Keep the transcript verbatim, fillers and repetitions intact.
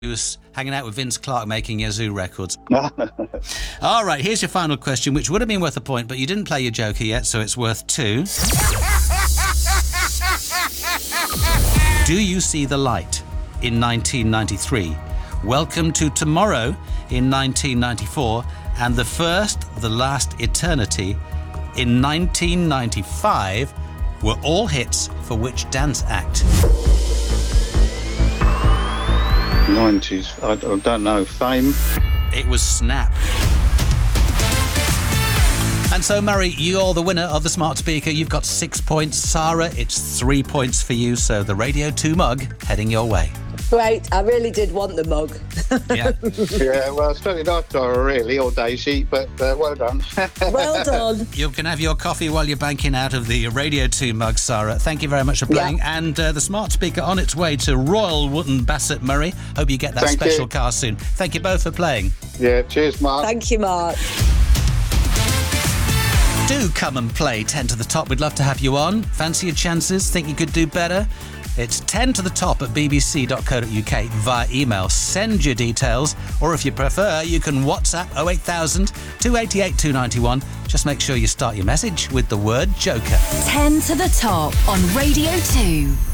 He was hanging out with Vince Clarke making Yazoo records. All right, here's your final question, which would have been worth a point, but you didn't play your Joker yet, so it's worth two. Do you see the light in nineteen ninety-three? Welcome to Tomorrow in nineteen ninety-four, and The First, The Last Eternity in nineteen ninety-five were all hits for which dance act? nineties, I, I don't know, Fame? It was Snap. And so, Murray, you're the winner of the smart speaker. You've got six points. Sarah, it's three points for you, so the Radio two mug heading your way. Great, I really did want the mug. Yeah, Yeah, well, it's certainly not Dora, really, or Daisy, but uh, well done. Well done. you can have your coffee while you're banking out of the Radio two mug, Sarah. Thank you very much for playing. Yeah. And uh, the smart speaker on its way to Royal Wootton Bassett, Murray. Hope you get that Thank special you. car soon. Thank you both for playing. Yeah, cheers, Mark. Thank you, Mark. Do come and play ten to the top. We'd love to have you on. Fancy your chances? Think you could do better? It's ten to the top at b b c dot co dot u k via email. Send your details, or if you prefer, you can WhatsApp oh eight thousand, two eight eight, two nine one. Just make sure you start your message with the word Joker. ten to the top on Radio two.